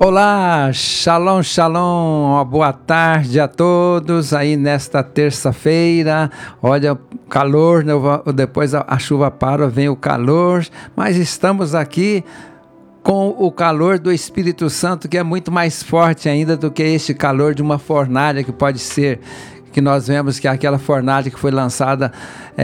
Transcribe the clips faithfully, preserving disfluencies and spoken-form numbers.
Olá, shalom, shalom, uma boa tarde a todos aí nesta terça-feira. Olha, calor, depois a chuva para, vem o calor, mas estamos aqui com o calor do Espírito Santo, que é muito mais forte ainda do que este calor de uma fornalha que pode ser, que nós vemos que é aquela fornalha que foi lançada,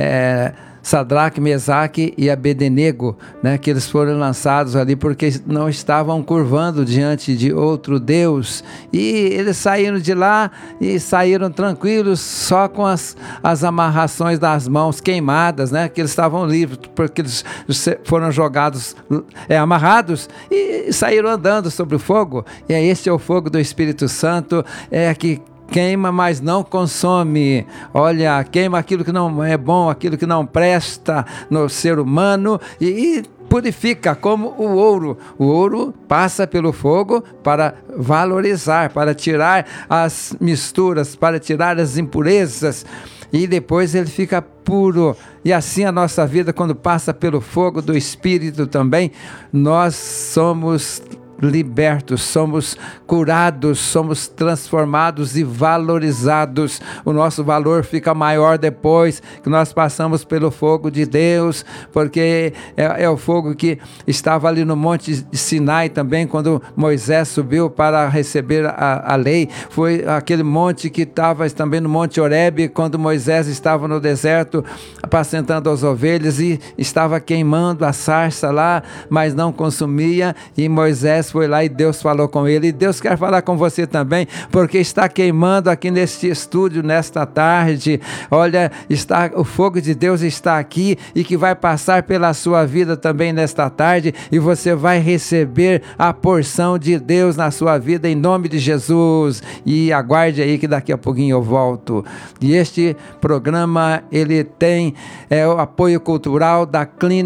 é, Sadraque, Mesaque e Abednego, né, que eles foram lançados ali porque não estavam curvando diante de outro Deus, e eles saíram de lá e saíram tranquilos, só com as, as amarrações das mãos queimadas, né, que eles estavam livres, porque eles foram jogados, é, amarrados e saíram andando sobre o fogo. E é este é o fogo do Espírito Santo, é que queima, mas não consome. Olha, queima aquilo que não é bom, aquilo que não presta no ser humano e, e purifica, como o ouro. O ouro passa pelo fogo para valorizar, para tirar as misturas, para tirar as impurezas, e depois ele fica puro. E assim a nossa vida, quando passa pelo fogo do Espírito também, nós somos libertos, somos curados, somos transformados e valorizados. O nosso valor fica maior depois que nós passamos pelo fogo de Deus, porque é, é o fogo que estava ali no monte de Sinai também, quando Moisés subiu para receber a, a lei. Foi aquele monte que estava também no monte Horebe, quando Moisés estava no deserto apacentando as ovelhas e estava queimando a sarça lá, mas não consumia, e Moisés foi lá e Deus falou com ele. E Deus quer falar com você também, porque está queimando aqui neste estúdio nesta tarde. Olha, está, o fogo de Deus está aqui e que vai passar pela sua vida também nesta tarde, e você vai receber a porção de Deus na sua vida em nome de Jesus. E aguarde aí que daqui a pouquinho eu volto. E este programa ele tem é, o apoio cultural da Clínica